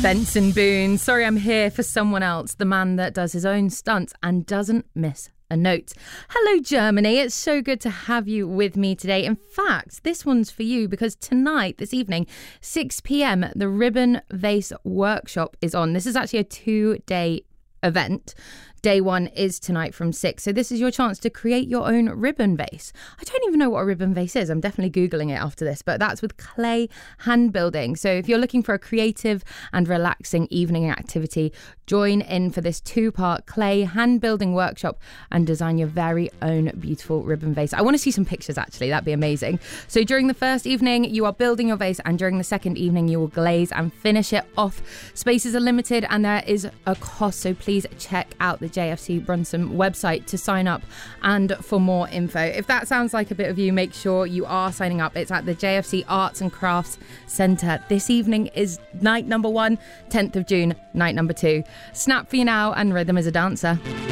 Benson Boone. Sorry, I'm here for someone else, the man that does his own stunts and doesn't miss a note. Hello, Germany. It's so good to have you with me today. In fact, this one's for you because tonight, this evening, 6 p.m, the Ribbon Vase Workshop is on. This is actually a 2-day event. Day one is tonight from 6. So this is your chance to create your own ribbon vase. I don't even know what a ribbon vase is. I'm definitely Googling it after this, but that's with clay hand building. So if you're looking for a creative and relaxing evening activity, join in for this 2-part clay hand building workshop and design your very own beautiful ribbon vase. I want to see some pictures actually. That'd be amazing. So during the first evening, you are building your vase, and during the second evening, you will glaze and finish it off. Spaces are limited and there is a cost. So please check out the JFC Brunson website to sign up and for more info. If that sounds like a bit of you, make sure you are signing up. It's at the JFC Arts and Crafts Centre. This evening is night number 1, 10th of June, night number 2. Snap for you now, and Rhythm is a Dancer.